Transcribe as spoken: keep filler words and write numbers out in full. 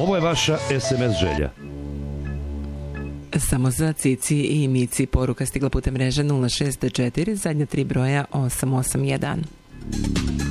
Ovo je vaša es em es želja. Samo za Cici i Mici poruka stigla putem mreže nula šest četiri, zadnja tri broja osam osam jedan.